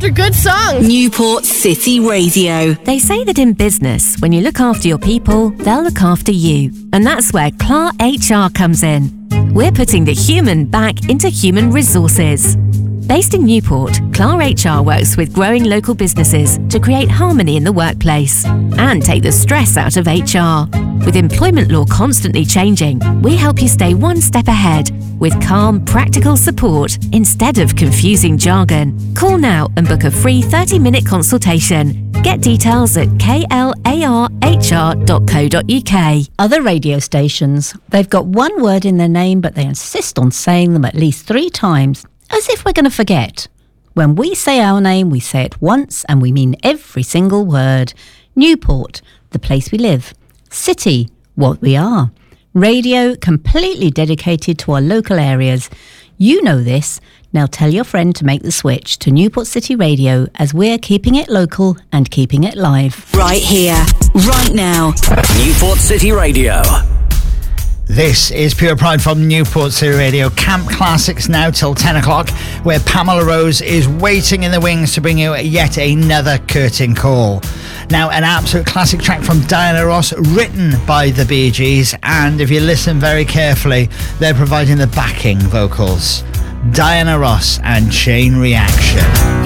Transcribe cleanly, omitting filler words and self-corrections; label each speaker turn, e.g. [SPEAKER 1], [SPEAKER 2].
[SPEAKER 1] for good songs.
[SPEAKER 2] Newport City Radio.
[SPEAKER 3] They say that in business, when you look after your people, they'll look after you. And that's where CLAR HR comes in. We're putting the human back into human resources. Based in Newport, CLAR HR works with growing local businesses to create harmony in the workplace and take the stress out of HR. With employment law constantly changing, we help you stay one step ahead with calm, practical support instead of confusing jargon. Call now and book a free 30-minute consultation. Get details at klarhr.co.uk.
[SPEAKER 4] Other radio stations, they've got one word in their name, but they insist on saying them at least 3 times, as if we're going to forget. When we say our name, we say it once and we mean every single word. Newport, the place we live. City, what we are. Radio, completely dedicated to our local areas. You know this. Now tell your friend to make the switch to Newport City Radio, as we're keeping it local and keeping it live.
[SPEAKER 2] Right here, right now.
[SPEAKER 5] Newport City Radio.
[SPEAKER 6] This is Pure Pride from Newport City Radio. Camp Classics now till 10 o'clock, where Pamela Rose is waiting in the wings to bring you yet another curtain call. Now, an absolute classic track from Diana Ross, written by the Bee Gees, and if you listen very carefully, they're providing the backing vocals. Diana Ross and Chain Reaction.